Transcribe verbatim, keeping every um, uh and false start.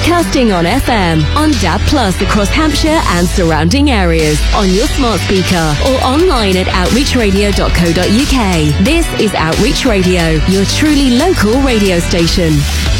Broadcasting on F M, on D A B Plus across Hampshire and surrounding areas, on your smart speaker or online at outreach radio dot co dot uk. This is Outreach Radio, your truly local radio station.